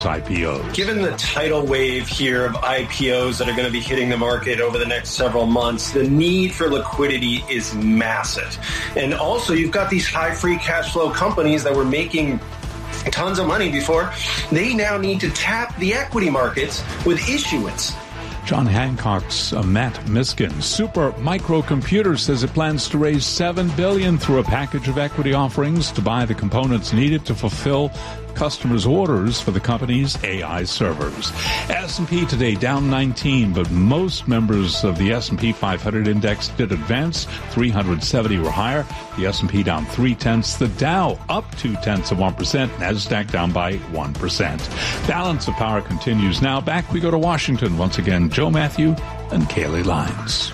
IPOs. Given the tidal wave here of IPOs that are going to be hitting the market over the next several months, the need for liquidity is massive. And also, you've got these high free cash flow companies that were making tons of money before. They now need to tap the equity markets with issuance. John Hancock's Matt Miskin. Super Microcomputer says it plans to raise $7 billion through a package of equity offerings to buy the components needed to fulfill customers' orders for the company's AI servers. S&P today down 19, but most members of the S&P 500 index did advance. 370 were higher. The S&P down 0.3. The Dow up 0.2%. NASDAQ down by 1%. Balance of Power continues now. Back we go to Washington. Once again, Joe Matthew and Kaylee Lyons.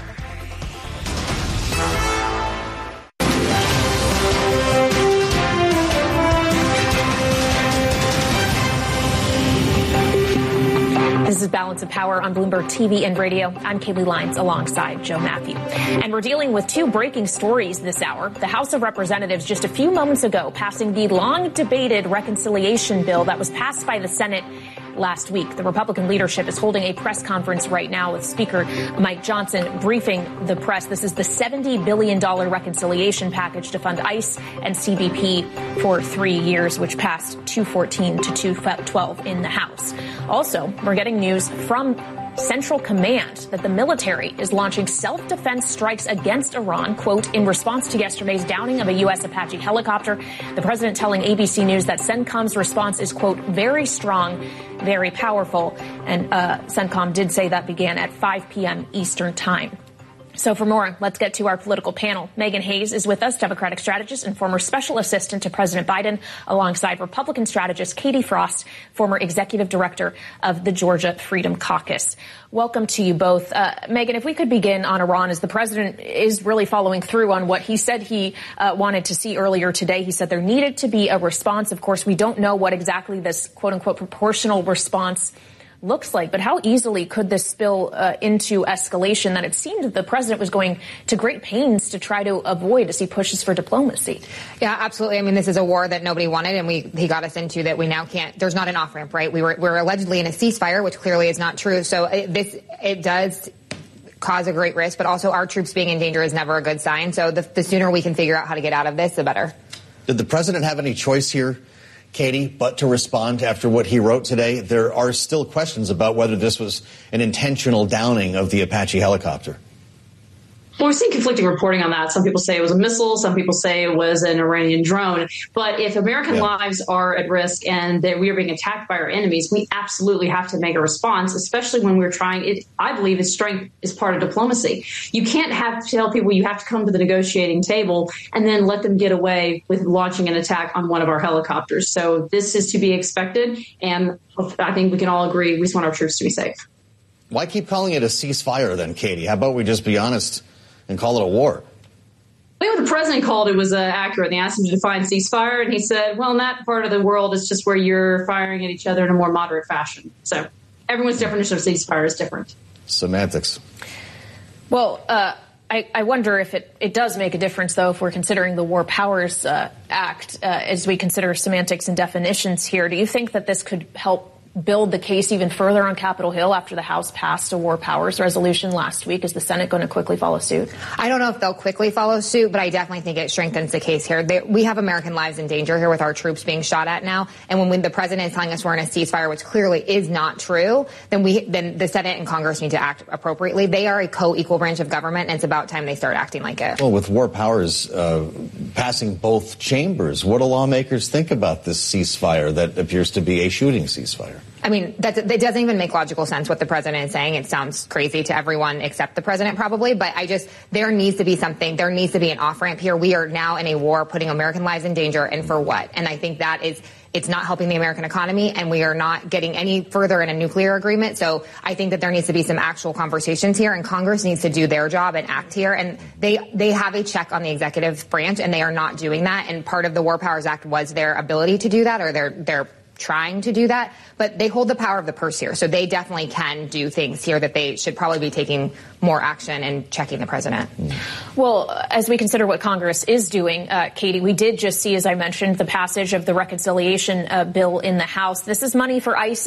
This is Balance of Power on Bloomberg TV and radio. I'm Kaylee Lyons alongside Joe Matthew. And we're dealing with two breaking stories this hour. The House of Representatives just a few moments ago passing the long-debated reconciliation bill that was passed by the Senate last week. The Republican leadership is holding a press conference right now with Speaker Mike Johnson briefing the press. This is the $70 billion reconciliation package to fund ICE and CBP for 3 years, which passed 214 to 212 in the House. Also, we're getting news from Central Command that the military is launching self-defense strikes against Iran, quote, in response to yesterday's downing of a U.S. Apache helicopter. The president telling ABC News that CENTCOM's response is, quote, very strong, very powerful. And CENTCOM did say that began at 5 p.m. Eastern time. So for more, let's get to our political panel. Megan Hayes is with us, Democratic strategist and former special assistant to President Biden, alongside Republican strategist Katie Frost, former executive director of the Georgia Freedom Caucus. Welcome to you both. Megan, if we could begin on Iran, as the president is really following through on what he said he wanted to see earlier today. He said there needed to be a response. Of course, we don't know what exactly this, quote unquote, proportional response looks like, but how easily could this spill into escalation that it seemed that the president was going to great pains to try to avoid as he pushes for diplomacy? Yeah, absolutely. I mean, this is a war that nobody wanted, and he got us into that we now can't. There's not an off ramp, right? We're allegedly in a ceasefire, which clearly is not true. So it does cause a great risk, but also our troops being in danger is never a good sign. So the sooner we can figure out how to get out of this, the better. Did the president have any choice here, Katie, but to respond after what he wrote today? There are still questions about whether this was an intentional downing of the Apache helicopter. Well, we're seeing conflicting reporting on that. Some people say it was a missile. Some people say it was an Iranian drone. But if American lives are at risk and that we are being attacked by our enemies, we absolutely have to make a response, especially when we're trying it. I believe strength is part of diplomacy. You can't have to tell people you have to come to the negotiating table and then let them get away with launching an attack on one of our helicopters. So this is to be expected. And I think we can all agree we just want our troops to be safe. Why keep calling it a ceasefire then, Katie? How about we just be honest and call it a war? What the president called it was accurate. They asked him to define ceasefire, and he said, well, in that part of the world, it's just where you're firing at each other in a more moderate fashion. So everyone's definition of ceasefire is different. Semantics. Well, I wonder if it does make a difference, though, if we're considering the War Powers Act, as we consider semantics and definitions here. Do you think that this could help build the case even further on Capitol Hill after the House passed a war powers resolution last week? Is the Senate going to quickly follow suit? I don't know if they'll quickly follow suit, but I definitely think it strengthens the case here. We have American lives in danger here with our troops being shot at now. And when the president is telling us we're in a ceasefire, which clearly is not true, then the Senate and Congress need to act appropriately. They are a co-equal branch of government, and it's about time they start acting like it. Well, with war powers passing both chambers, what do lawmakers think about this ceasefire that appears to be a shooting ceasefire? I mean, that doesn't even make logical sense what the president is saying. It sounds crazy to everyone except the president probably, but there needs to be something. There needs to be an off-ramp here. We are now in a war putting American lives in danger, and for what? And I think it's not helping the American economy, and we are not getting any further in a nuclear agreement. So I think that there needs to be some actual conversations here, and Congress needs to do their job and act here. And they have a check on the executive branch, and they are not doing that. And part of the War Powers Act was their ability to do that, or their trying to do that, but they hold the power of the purse here. So they definitely can do things here that they should probably be taking more action and checking the president. Well, as we consider what Congress is doing, Katie, we did just see, as I mentioned, the passage of the reconciliation bill in the House. This is money for ICE